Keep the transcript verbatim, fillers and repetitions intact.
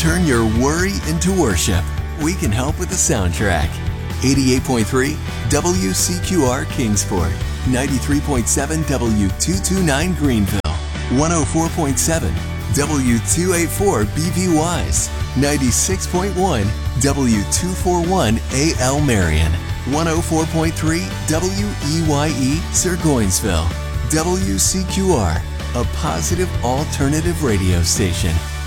Turn your worry into worship. We can help with the soundtrack. eighty-eight point three W C Q R Kingsport, ninety-three point seven W two twenty-nine Greenville, one oh four point seven W two eighty-four B V Wise, ninety-six point one W two forty-one A L Marion, one oh four point three W E Y E Sirgoinsville. W C Q R, a positive alternative radio station.